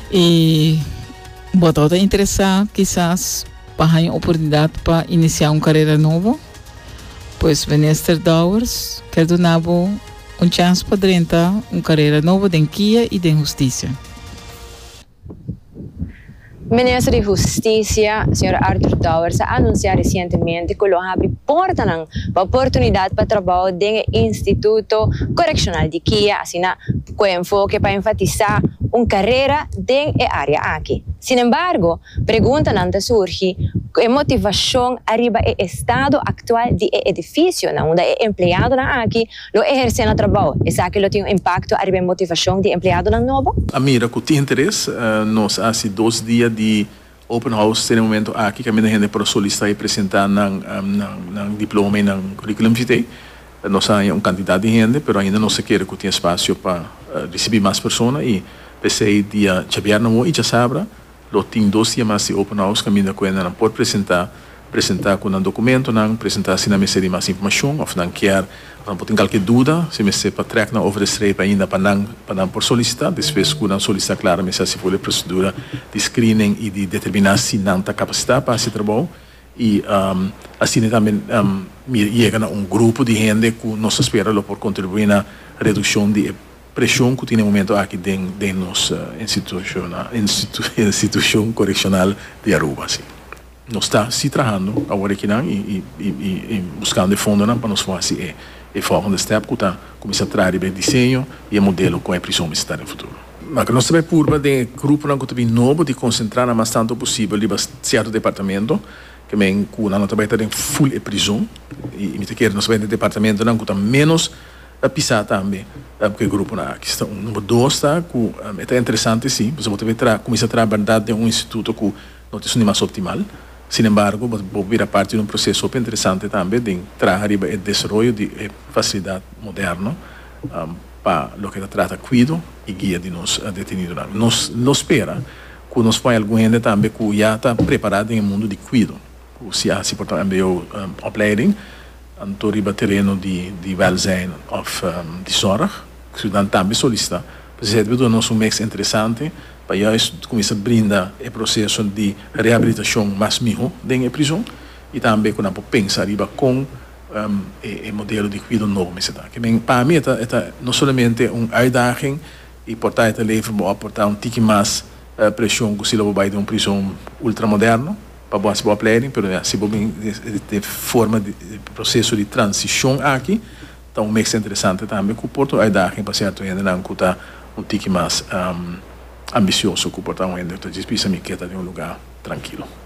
E botar interessar, quizás, para uma oportunidade para iniciar uma carreira nova. Pois, Minister Dowers, quer donar chance para tentar uma carreira nova de Kia e de justiça. Ministro de Justiça, Sr. Arthur Dowers, anunciou recentemente que ele abre porta para oportunidade para trabalho no Instituto Correccional de Kia, assim, com enfoque para enfatizar uma carreira dentro da área aqui. Sin embargo, pergunta não surge a motivação arriba ao estado atual do edifício, onde é empregado aqui, lo exerce no trabalho. Essa que tem um impacto arriba a motivação do empregado novo? A mira que tem interesse, nós há 2 dias de open house no momento aqui que a minha gente para solicitar e apresentar um diploma e um currículo vitae. Nós há uma quantidade de gente, mas ainda não se quer que tenha espaço para receber mais pessoas e pensei dia Xavier não e já sabe, lo tem 2 dias mais de open house que a minha coisa não pode apresentar com um documento, não apresentar assim na mesa de mais informação, ou não quer, não pode ter qualquer dúvida, se me se para track não oferecer ainda para não por solicitar, depois que não solicitar claramente se for a procedura de screening e de determinar se não está capacitado para esse trabalho e assim também chega a um grupo de gente que nós esperamos por contribuir na redução de pressão que tem no momento aqui dentro da nossa instituição correccional de Aruba. Assim. Nós estamos se trabalhando agora aqui e buscando fundo para nós fazer a forma de step que está começando a trazer o desenho e o modelo com a prisão militar no futuro. Mas nós também por de grupo que tem novo de concentrar mais tanto possível em certo departamento que também nós também tem full e prisão e me quer nós também departamento que está menos a pisar também porque o grupo na aqui está número 2 está que é interessante sim você pode começar a trabalhar de um instituto que não tem mais optimal. Sin embargo, vou vir a parte de um processo super interessante também de trabalhar o desenvolvimento de facilidade moderna para o que trata cuido e guia de nós detenidos. Nós espera que nós põe algum gente também que já está preparado no mundo de cuido. Se há se portar também opleiding, então riba terreno de welzijn of de zorg, que dan também solicita. Percebe que nós mix interessante para juist começar a brindar o processo de reabilitação mais mijo dentro da prisão e também quando pensar com o modelo de cuidado novo. Que para mim é não somente uma uitdaging e portar este leven portar tique mais pressão que se vai de uma prisão ultramoderna para boa opleiding, mas se de forma de processo de transição aqui, então é interessante também que porta uitdaging para certo ainda não que está tique mais ambicioso que portar um ende, então despisa me quieta de um lugar tranquilo.